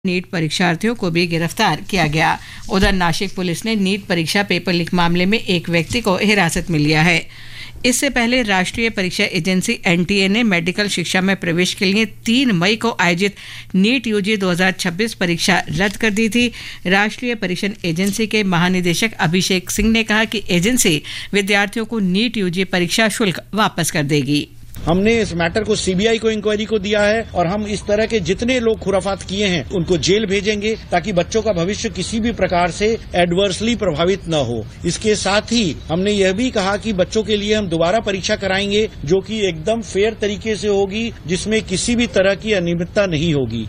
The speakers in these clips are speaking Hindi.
नीट परीक्षार्थियों को भी गिरफ्तार किया गया। उधर नासिक पुलिस ने नीट परीक्षा पेपर लीक मामले में एक व्यक्ति को हिरासत में लिया है। इससे पहले राष्ट्रीय परीक्षा एजेंसी एनटीए ने मेडिकल शिक्षा में प्रवेश के लिए 3 मई को आयोजित नीट यूजी 2026 परीक्षा रद्द कर दी थी। राष्ट्रीय परीक्षा एजेंसी के महानिदेशक अभिषेक सिंह ने कहा कि एजेंसी विद्यार्थियों को नीट यूजी परीक्षा शुल्क वापस कर देगी। हमने इस मैटर को सीबीआई को इंक्वायरी को दिया है और हम इस तरह के जितने लोग खुराफात किए हैं उनको जेल भेजेंगे ताकि बच्चों का भविष्य किसी भी प्रकार से एडवर्सली प्रभावित न हो। इसके साथ ही हमने यह भी कहा कि बच्चों के लिए हम दोबारा परीक्षा कराएंगे जो कि एकदम फेयर तरीके से होगी, जिसमें किसी भी तरह की अनियमितता नहीं होगी।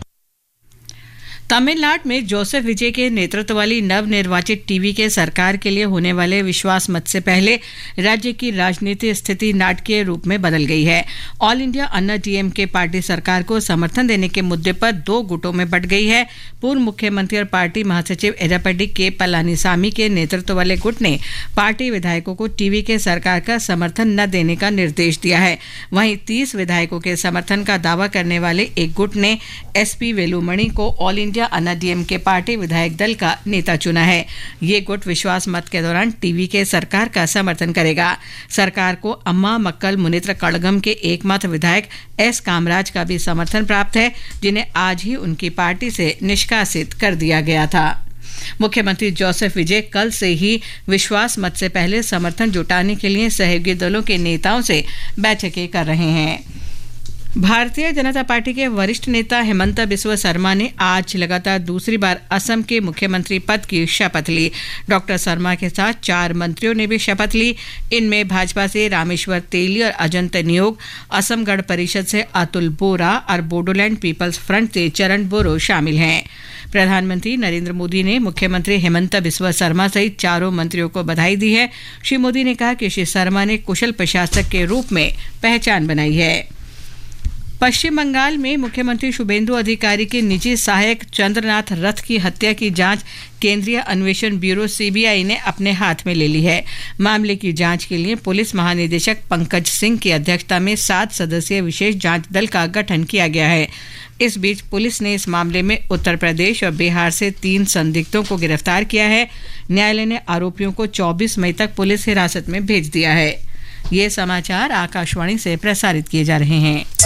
तमिलनाडु में जोसेफ विजय के नेतृत्व वाली नवनिर्वाचित टीवी के सरकार के लिए होने वाले विश्वास मत से पहले राज्य की राजनीतिक स्थिति नाटकीय रूप में बदल गई है। ऑल इंडिया अन्ना डीएमके पार्टी सरकार को समर्थन देने के मुद्दे पर 2 गुटों में बंट गई है। पूर्व मुख्यमंत्री और पार्टी महासचिव एडप्पाडी के पलानीसामी के नेतृत्व वाले गुट ने पार्टी विधायकों को टीवी के सरकार का समर्थन न देने का निर्देश दिया है। वहीं 30 विधायकों के समर्थन का दावा करने वाले एक गुट ने एसपी वेलुमणि को ऑल इंडिया अन्ना डीएमके पार्टी विधायक दल का नेता चुना है। ये गुट विश्वास मत के दौरान टीवी के सरकार का समर्थन करेगा। सरकार को अम्मा मक्कल मुनित्र कड़गम के एकमात्र विधायक एस कामराज का भी समर्थन प्राप्त है, जिन्हें आज ही उनकी पार्टी से निष्कासित कर दिया गया था। मुख्यमंत्री जोसेफ विजय कल से ही विश्वास मत से पहले समर्थन जुटाने के लिए सहयोगी दलों के नेताओं से बैठकें कर रहे हैं। भारतीय जनता पार्टी के वरिष्ठ नेता हेमंत बिस्वा शर्मा ने आज लगातार दूसरी बार असम के मुख्यमंत्री पद की शपथ ली। डॉक्टर शर्मा के साथ 4 मंत्रियों ने भी शपथ ली। इनमें भाजपा से रामेश्वर तेली और अजंत नियोग, असम गण परिषद से अतुल बोरा और बोडोलैंड पीपल्स फ्रंट से चरण बोरो शामिल हैं। प्रधानमंत्री नरेंद्र मोदी ने मुख्यमंत्री हेमंत बिस्वा शर्मा सहित 4 मंत्रियों को बधाई दी है। श्री मोदी ने कहा कि श्री शर्मा ने कुशल प्रशासक के रूप में पहचान बनाई है। पश्चिम बंगाल में मुख्यमंत्री शुभेंदु अधिकारी के निजी सहायक चंद्रनाथ रथ की हत्या की जांच केंद्रीय अन्वेषण ब्यूरो सीबीआई ने अपने हाथ में ले ली है। मामले की जांच के लिए पुलिस महानिदेशक पंकज सिंह की अध्यक्षता में 7 सदस्यीय विशेष जांच दल का गठन किया गया है। इस बीच पुलिस ने इस मामले में उत्तर प्रदेश और बिहार से 3 संदिग्धों को गिरफ्तार किया है। न्यायालय ने आरोपियों को 24 मई तक पुलिस हिरासत में भेज दिया है। ये समाचार आकाशवाणी से प्रसारित किए जा रहे हैं।